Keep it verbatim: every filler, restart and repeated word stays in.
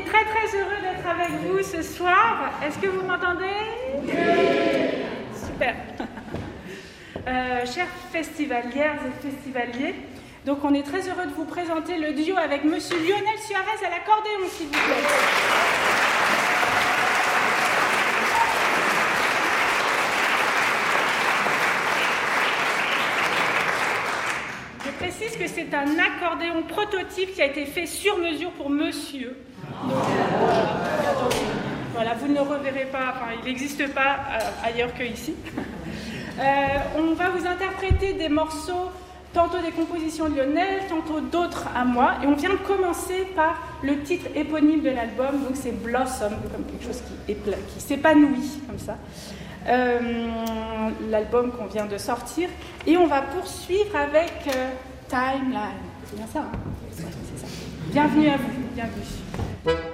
est très très heureux d'être avec vous ce soir. Est-ce que vous m'entendez? Oui. Super. Euh, chers festivalières et festivaliers, donc on est très heureux de vous présenter le duo avec Monsieur Lionel Suarez à l'accordéon, s'il vous plaît. Je précise que c'est un accordéon prototype qui a été fait sur mesure pour monsieur. Donc, euh, voilà, vous ne le reverrez pas, enfin, il n'existe pas euh, ailleurs qu'ici. Euh, on va vous interpréter des morceaux, tantôt des compositions de Lionel, tantôt d'autres à moi. Et on vient de commencer par le titre éponyme de l'album, donc c'est Blossom, comme quelque chose qui, est, qui s'épanouit comme ça. Euh, l'album qu'on vient de sortir. Et on va poursuivre avec euh, Timeline. C'est bien ça, hein? C'est ça. Bienvenue à vous, bienvenue.